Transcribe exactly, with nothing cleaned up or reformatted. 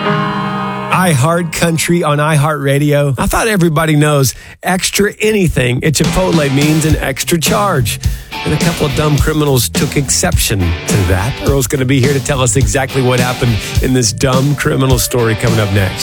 iHeart Country on iHeartRadio. I thought everybody knows extra anything at Chipotle means an extra charge. And a couple of dumb criminals took exception to that. Earl's going to be here to tell us exactly what happened in this dumb criminal story coming up next.